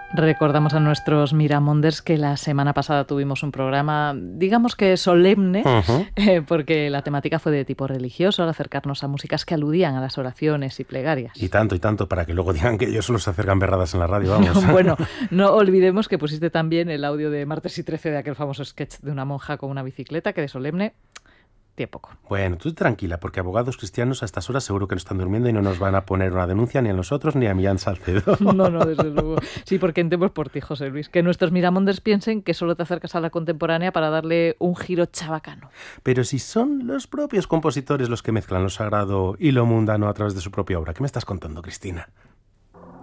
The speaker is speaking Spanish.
Recordamos a nuestros Miramonders que la semana pasada tuvimos un programa, digamos que solemne, porque la temática fue de tipo religioso, al acercarnos a músicas que aludían a las oraciones y plegarias. Y tanto, para que luego digan que ellos solo se acercan berradas en la radio, vamos. No, bueno, no olvidemos que pusiste también el audio de Martes y 13 de aquel famoso sketch de una monja con una bicicleta, que de solemne tiene poco. Bueno, tú tranquila, porque abogados cristianos a estas horas seguro que no están durmiendo y no nos van a poner una denuncia ni a nosotros ni a Millán Salcedo. No, desde luego. Sí, porque entemos por ti, José Luis, que nuestros Miramonders piensen que solo te acercas a la contemporánea para darle un giro chabacano. Pero si son los propios compositores los que mezclan lo sagrado y lo mundano a través de su propia obra, ¿qué me estás contando, Cristina?